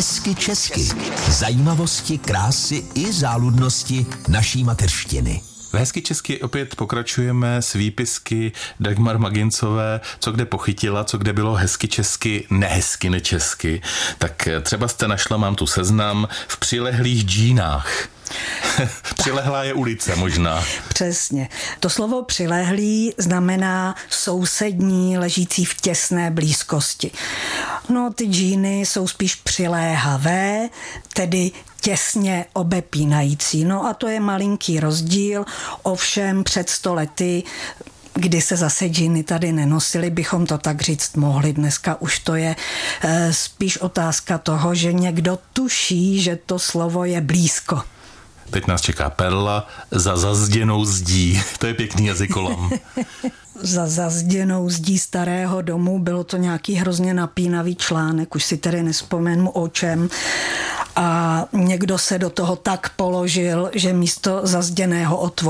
Hezky česky. Zajímavosti, krásy i záludnosti naší mateřštiny. V Hezky česky opět pokračujeme s výpisky Dagmar Magincové, co kde pochytila, co kde bylo hezky česky, nehezky nečesky. Tak třeba jste našla, mám tu seznam, v přilehlých džínách. Přilehlá je ulice možná. Přesně. To slovo přilehlý znamená sousední, ležící v těsné blízkosti. No, ty džíny jsou spíš přiléhavé, tedy těsně obepínající. No a to je malinký rozdíl, ovšem před 100 lety, kdy se zase džíny tady nenosily, bychom to tak říct mohli. Dneska už to je spíš otázka toho, že někdo tuší, že to slovo je blízko. Teď nás čeká perla za zazděnou zdí. To je pěkný jazykolam. Za zazděnou zdí starého domu, bylo to nějaký hrozně napínavý článek, už si tedy nespomenu o čem. A někdo se do toho tak položil, že místo zazděného otvoru